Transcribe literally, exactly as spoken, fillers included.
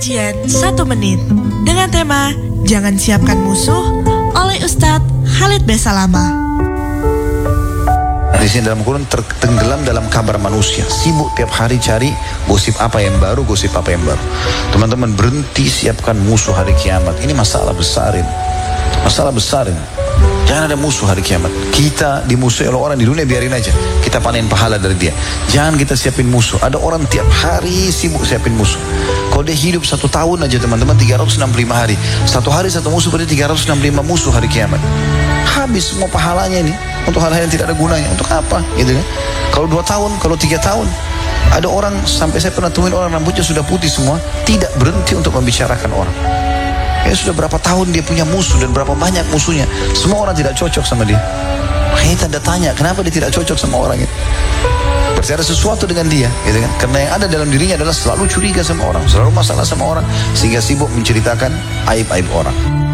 Kajian satu menit dengan tema Jangan Siapkan Musuh oleh Ustadz Khalid Besalama. Di sini dalam Quran tertenggelam dalam kabar manusia, sibuk tiap hari cari gosip apa yang baru, gosip apa yang baru. Teman-teman, berhenti siapkan musuh hari kiamat. Ini masalah besar ini. Masalah besar ini. Jangan ada musuh hari kiamat. Kita dimusuhi oleh orang di dunia, biarin aja. Kita panen pahala dari dia. Jangan kita siapin musuh. Ada orang tiap hari sibuk siapin musuh. Kalau dia hidup satu tahun aja teman-teman, tiga ratus enam puluh lima hari. Satu hari satu musuh, berarti tiga ratus enam puluh lima musuh hari kiamat. Habis semua pahalanya ini untuk hal-hal yang tidak ada gunanya. Untuk apa? Gitu kan? Kalau dua tahun, kalau tiga tahun, ada orang sampai saya pernah temuin orang rambutnya sudah putih semua, tidak berhenti untuk membicarakan orang. Ya sudah berapa tahun dia punya musuh dan berapa banyak musuhnya. Semua orang tidak cocok sama dia. Makanya tanda tanya, kenapa dia tidak cocok sama orang itu? Berarti ada sesuatu dengan dia, gitu kan? Karena yang ada dalam dirinya adalah selalu curiga sama orang, selalu masalah sama orang, sehingga sibuk menceritakan aib-aib orang.